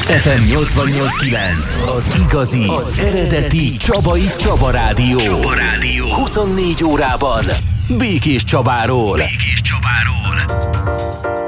FM 88.9, az igazi, az eredeti Csaba Rádió. 24 órában Békés Csabáról.